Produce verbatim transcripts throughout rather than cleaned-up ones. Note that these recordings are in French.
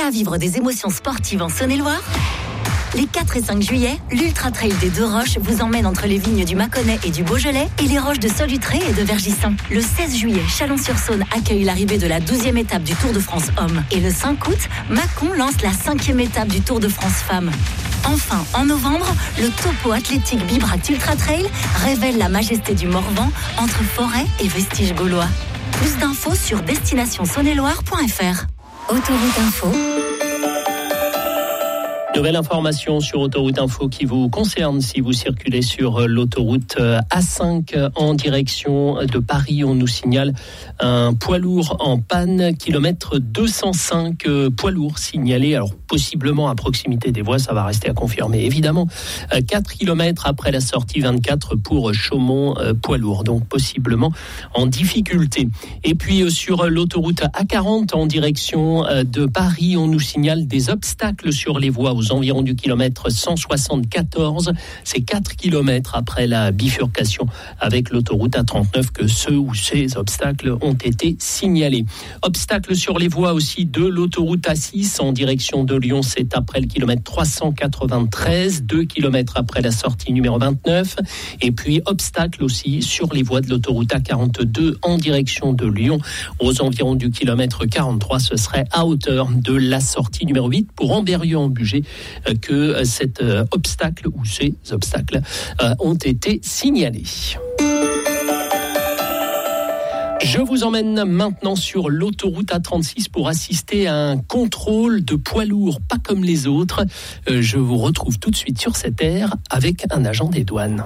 à vivre des émotions sportives en Saône-et-Loire ? Les quatre et cinq juillet, l'Ultra Trail des Deux Roches vous emmène entre les vignes du Mâconnais et du Beaujolais et les roches de Solutré et de Vergisson. Le seize juillet, Chalon-sur-Saône accueille l'arrivée de la douzième étape du Tour de France Hommes. Et le cinq août, Mâcon lance la cinquième étape du Tour de France Femmes. Enfin, en novembre, le Topo Athlétique Bibract Ultra Trail révèle la majesté du Morvan entre forêt et vestiges gaulois. Plus d'infos sur destination saône et loire point f r. Autoroute Info. Nouvelle information sur Autoroute Info qui vous concerne si vous circulez sur l'autoroute A cinq en direction de Paris. On nous signale un poids lourd en panne, kilomètre deux cent cinq, poids lourd signalé, alors possiblement à proximité des voies, ça va rester à confirmer évidemment. quatre kilomètres après la sortie vingt-quatre pour Chaumont, poids lourd, donc possiblement en difficulté. Et puis sur l'autoroute A quarante en direction de Paris, on nous signale des obstacles sur les voies aux environs du kilomètre cent soixante-quatorze. C'est quatre kilomètres après la bifurcation avec l'autoroute A trente-neuf que ceux ou ces obstacles ont été signalés. Obstacles sur les voies aussi de l'autoroute A six en direction de Lyon, c'est après le kilomètre trois cent quatre-vingt-treize, deux kilomètres après la sortie numéro vingt-neuf. Et puis obstacles aussi sur les voies de l'autoroute A quarante-deux en direction de Lyon, aux environs du kilomètre quarante-trois. Ce serait à hauteur de la sortie numéro huit pour Ambérieu-en-Bugey que cet obstacle ou ces obstacles ont été signalés. Je vous emmène maintenant sur l'autoroute A trente-six pour assister à un contrôle de poids lourds, pas comme les autres. Je vous retrouve tout de suite sur cette aire avec un agent des douanes.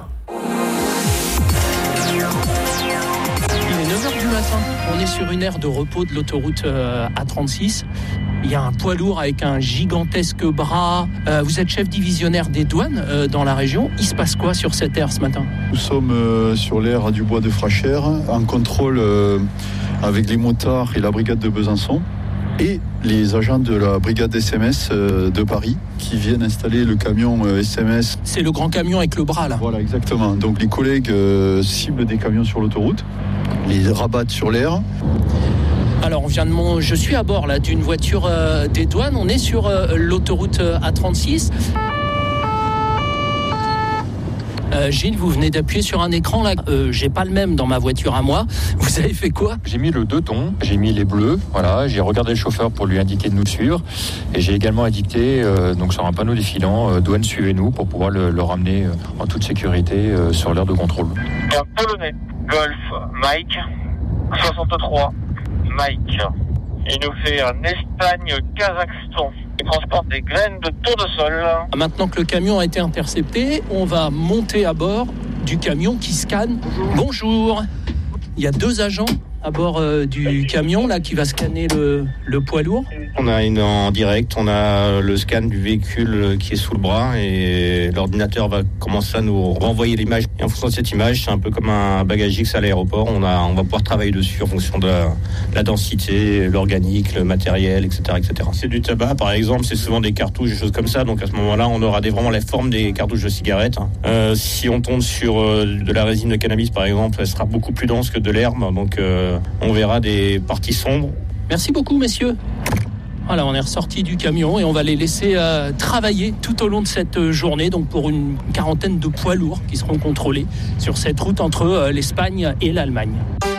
Il est neuf heures du matin, on est sur une aire de repos de l'autoroute A trente-six. Il y a un poids lourd avec un gigantesque bras. Euh, vous êtes chef divisionnaire des douanes euh, dans la région. Il se passe quoi sur cette aire ce matin ? Nous sommes euh, sur l'aire du bois de Frachère, en contrôle euh, avec les motards et la brigade de Besançon et les agents de la brigade S M S euh, de Paris qui viennent installer le camion euh, S M S. C'est le grand camion avec le bras là. Voilà, exactement. Donc les collègues euh, ciblent des camions sur l'autoroute, les rabattent sur l'aire. Alors, on vient de mon... je suis à bord là, d'une voiture euh, des douanes. On est sur euh, l'autoroute euh, A trente-six. Euh, Gilles, vous venez d'appuyer sur un écran là. Euh, j'ai pas le même dans ma voiture à moi. Vous avez fait quoi ? J'ai mis le deux tons, j'ai mis les bleus. Voilà, j'ai regardé le chauffeur pour lui indiquer de nous suivre, et j'ai également indiqué euh, donc sur un panneau défilant euh, douane suivez-nous pour pouvoir le, le ramener euh, en toute sécurité euh, sur l'aire de contrôle. Un Polonais, Golf, Mike, soixante-trois. Mike, il nous fait un Espagne-Kazakhstan. Il transporte des graines de tournesol. Maintenant que le camion a été intercepté, on va monter à bord du camion qui scanne. Bonjour. Bonjour. Il y a deux agents à bord euh, du camion là qui va scanner le, le poids lourd. On a une en direct, on a le scan du véhicule qui est sous le bras et l'ordinateur va commencer à nous renvoyer l'image. Et en fonction de cette image, c'est un peu comme un bagage X à l'aéroport. On a, on va pouvoir travailler dessus en fonction de la, la densité, l'organique, le matériel, et cetera, et cetera. C'est du tabac, par exemple, c'est souvent des cartouches, des choses comme ça. Donc à ce moment-là, on aura des, vraiment la forme des cartouches de cigarettes. Euh, si on tombe sur euh, de la résine de cannabis, par exemple, elle sera beaucoup plus dense que de l'herbe. Donc euh, on verra des parties sombres. Merci beaucoup, messieurs. Voilà, on est ressorti du camion et on va les laisser euh, travailler tout au long de cette journée, donc pour une quarantaine de poids lourds qui seront contrôlés sur cette route entre euh, l'Espagne et l'Allemagne.